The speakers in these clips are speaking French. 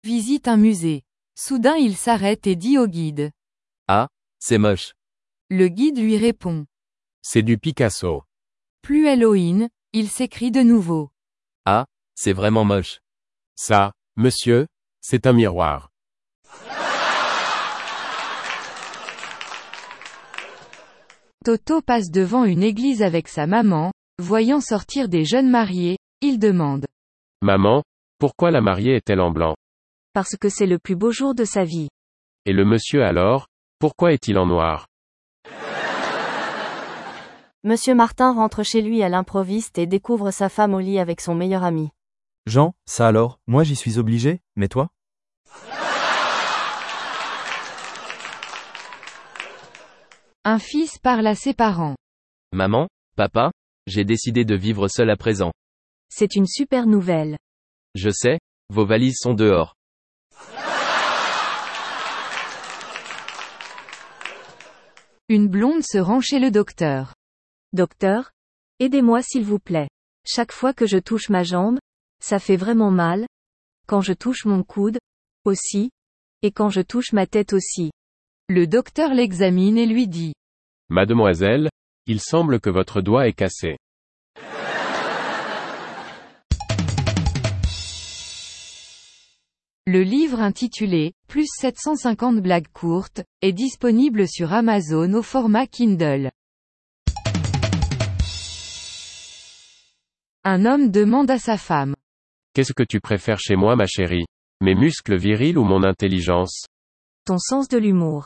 visite un musée. Soudain il s'arrête et dit au guide. Ah, c'est moche. Le guide lui répond. C'est du Picasso. Plus Halloween, il s'écrie de nouveau. Ah, c'est vraiment moche. Ça, monsieur, c'est un miroir. Toto passe devant une église avec sa maman, voyant sortir des jeunes mariés, il demande. Maman, pourquoi la mariée est-elle en blanc? Parce que c'est le plus beau jour de sa vie. Et le monsieur alors, pourquoi est-il en noir? Monsieur Martin rentre chez lui à l'improviste et découvre sa femme au lit avec son meilleur ami. Jean, ça alors, moi j'y suis obligé, mais toi? Un fils parle à ses parents. Maman, papa, j'ai décidé de vivre seul à présent. C'est une super nouvelle. Je sais, vos valises sont dehors. Une blonde se rend chez le docteur. Docteur, aidez-moi s'il vous plaît. Chaque fois que je touche ma jambe, ça fait vraiment mal. Quand je touche mon coude, aussi. Et quand je touche ma tête aussi. Le docteur l'examine et lui dit. Mademoiselle, il semble que votre doigt est cassé. Le livre intitulé « Plus 750 blagues courtes » est disponible sur Amazon au format Kindle. Un homme demande à sa femme. Qu'est-ce que tu préfères chez moi ma chérie? Mes muscles virils ou mon intelligence? Ton sens de l'humour.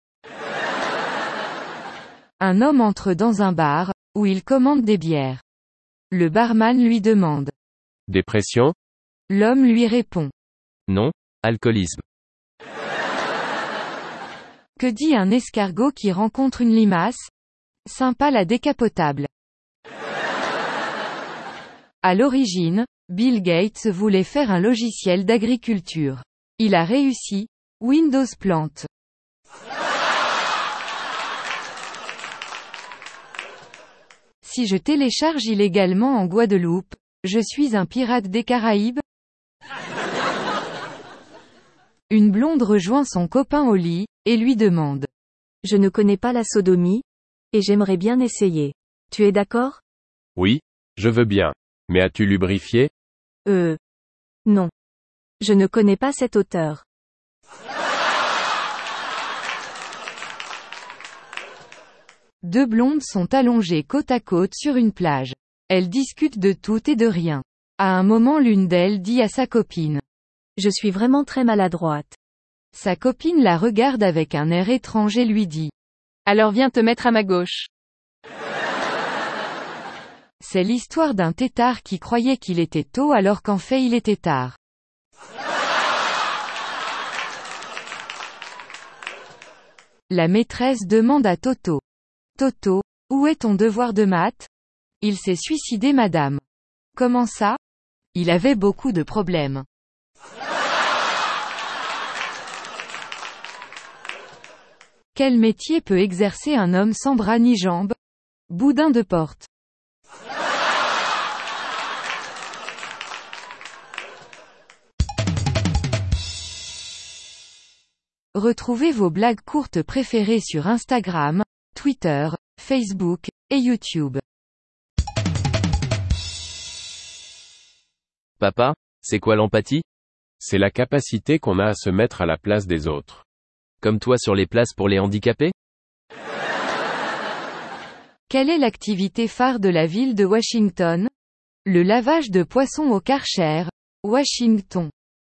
Un homme entre dans un bar, où il commande des bières. Le barman lui demande. Dépression? L'homme lui répond. Non, alcoolisme. Que dit un escargot qui rencontre une limace? Sympa la décapotable. À l'origine, Bill Gates voulait faire un logiciel d'agriculture. Il a réussi, Windows plante. Si je télécharge illégalement en Guadeloupe, je suis un pirate des Caraïbes? Une blonde rejoint son copain au lit, et lui demande. Je ne connais pas la sodomie, et j'aimerais bien essayer. Tu es d'accord? Oui, je veux bien. Mais as-tu lubrifié? Non. Je ne connais pas cet auteur. Deux blondes sont allongées côte à côte sur une plage. Elles discutent de tout et de rien. À un moment l'une d'elles dit à sa copine. Je suis vraiment très maladroite. Sa copine la regarde avec un air étrange et lui dit. Alors viens te mettre à ma gauche. C'est l'histoire d'un têtard qui croyait qu'il était tôt alors qu'en fait il était tard. La maîtresse demande à Toto. Toto, où est ton devoir de maths? Il s'est suicidé madame. Comment ça? Il avait beaucoup de problèmes. Quel métier peut exercer un homme sans bras ni jambes? Boudin de porte. Retrouvez vos blagues courtes préférées sur Instagram, Twitter, Facebook, et YouTube. Papa, c'est quoi l'empathie? C'est la capacité qu'on a à se mettre à la place des autres. Comme toi sur les places pour les handicapés? Quelle est l'activité phare de la ville de Washington? Le lavage de poissons au Karcher, Washington.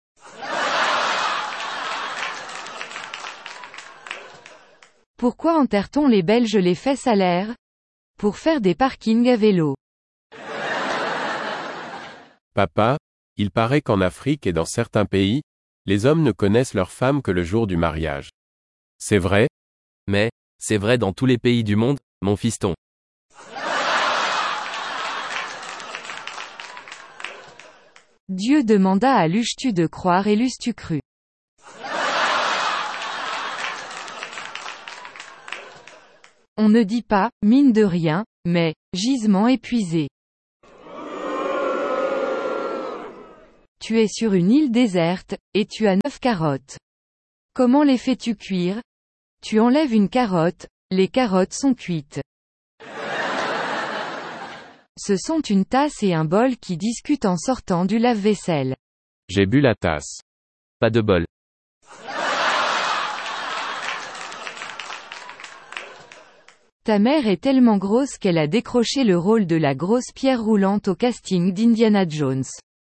Pourquoi enterre-t-on les Belges les fesses à l'air? Pour faire des parkings à vélo. Papa, il paraît qu'en Afrique et dans certains pays, les hommes ne connaissent leurs femmes que le jour du mariage. C'est vrai? Mais, c'est vrai dans tous les pays du monde, mon fiston. Dieu demanda à l'eus-tu de croire et l'eus-tu cru? On ne dit pas, mine de rien, mais, gisement épuisé. Tu es sur une île déserte, et tu as 9 carottes. Comment les fais-tu cuire? Tu enlèves une carotte, les carottes sont cuites. Ce sont une tasse et un bol qui discutent en sortant du lave-vaisselle. J'ai bu la tasse. Pas de bol. Ta mère est tellement grosse qu'elle a décroché le rôle de la grosse pierre roulante au casting d'Indiana Jones.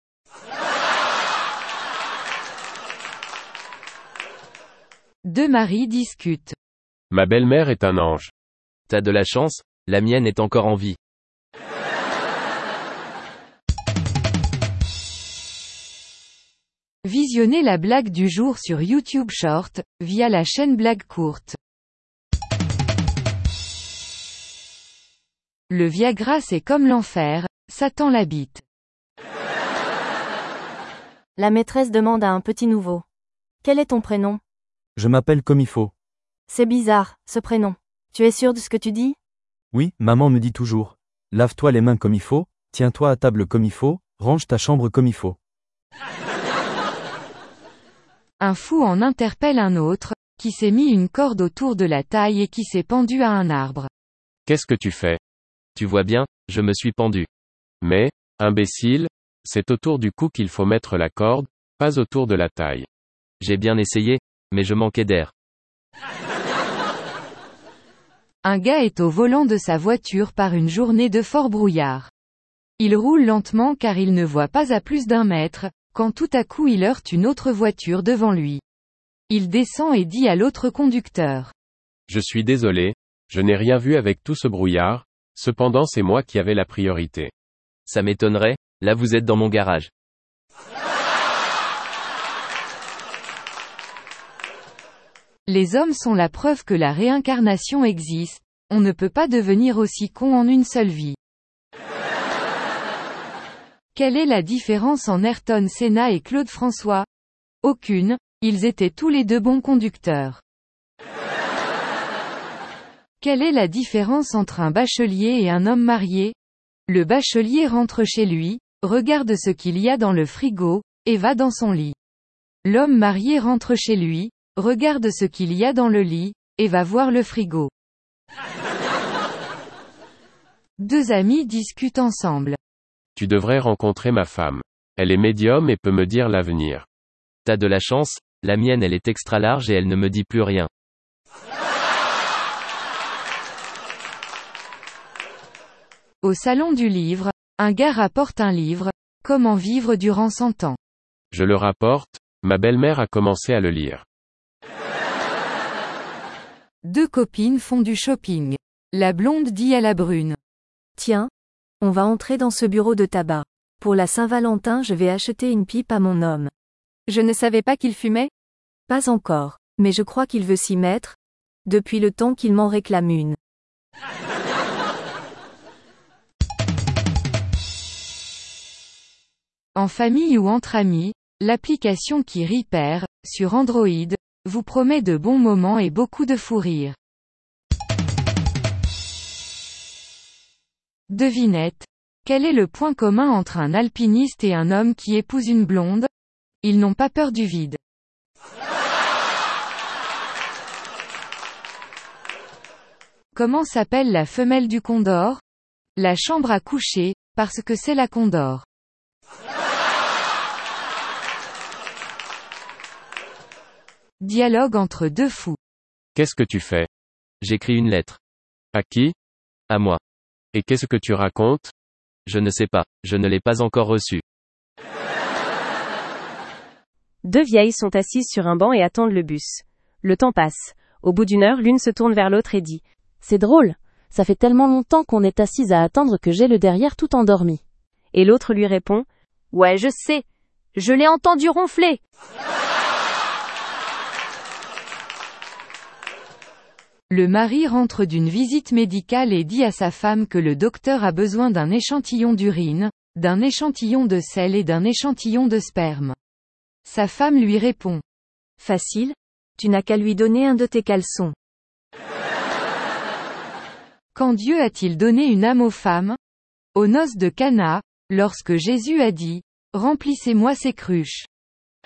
Deux maris discutent. Ma belle-mère est un ange. T'as de la chance, la mienne est encore en vie. Visionnez la blague du jour sur YouTube Short, via la chaîne Blague Courte. Le Viagra c'est comme l'enfer, Satan l'habite. La maîtresse demande à un petit nouveau. Quel est ton prénom? Je m'appelle comme il faut. C'est bizarre, ce prénom. Tu es sûr de ce que tu dis? Oui, maman me dit toujours. Lave-toi les mains comme il faut, tiens-toi à table comme il faut, range ta chambre comme il faut. Un fou en interpelle un autre, qui s'est mis une corde autour de la taille et qui s'est pendu à un arbre. Qu'est-ce que tu fais? Tu vois bien, je me suis pendu. Mais, imbécile, c'est autour du cou qu'il faut mettre la corde, pas autour de la taille. J'ai bien essayé, mais je manquais d'air. Un gars est au volant de sa voiture par une journée de fort brouillard. Il roule lentement car il ne voit pas à plus d'1 mètre, quand tout à coup il heurte une autre voiture devant lui. Il descend et dit à l'autre conducteur. Je suis désolé, je n'ai rien vu avec tout ce brouillard, cependant c'est moi qui avais la priorité. Ça m'étonnerait, là vous êtes dans mon garage. Les hommes sont la preuve que la réincarnation existe, on ne peut pas devenir aussi con en une seule vie. Quelle est la différence en Ayrton Senna et Claude François? Aucune, ils étaient tous les deux bons conducteurs. Quelle est la différence entre un bachelier et un homme marié? Le bachelier rentre chez lui, regarde ce qu'il y a dans le frigo, et va dans son lit. L'homme marié rentre chez lui, regarde ce qu'il y a dans le lit, et va voir le frigo. Deux amis discutent ensemble. Tu devrais rencontrer ma femme. Elle est médium et peut me dire l'avenir. T'as de la chance, la mienne elle est extra large et elle ne me dit plus rien. Au salon du livre, un gars rapporte un livre, Comment vivre durant 100 ans. Je le rapporte, ma belle-mère a commencé à le lire. Deux copines font du shopping. La blonde dit à la brune. Tiens, on va entrer dans ce bureau de tabac. Pour la Saint-Valentin, je vais acheter une pipe à mon homme. Je ne savais pas qu'il fumait? Pas encore, mais je crois qu'il veut s'y mettre, depuis le temps qu'il m'en réclame une. En famille ou entre amis, l'application qui Repair, sur Android, vous promet de bons moments et beaucoup de fou rire. Devinette. Quel est le point commun entre un alpiniste et un homme qui épouse une blonde? Ils n'ont pas peur du vide. Comment s'appelle la femelle du condor? La chambre à coucher, parce que c'est la condor. Dialogue entre deux fous. Qu'est-ce que tu fais? J'écris une lettre. À qui? À moi. Et qu'est-ce que tu racontes? Je ne sais pas, je ne l'ai pas encore reçue. Deux vieilles sont assises sur un banc et attendent le bus. Le temps passe. Au bout d'1 heure, l'une se tourne vers l'autre et dit « C'est drôle, ça fait tellement longtemps qu'on est assise à attendre que j'ai le derrière tout endormi. » Et l'autre lui répond « Ouais, je sais, je l'ai entendu ronfler !» Le mari rentre d'une visite médicale et dit à sa femme que le docteur a besoin d'un échantillon d'urine, d'un échantillon de sel et d'un échantillon de sperme. Sa femme lui répond. Facile, tu n'as qu'à lui donner un de tes caleçons. Quand Dieu a-t-il donné une âme aux femmes? Aux noces de Cana, lorsque Jésus a dit, Remplissez-moi ces cruches.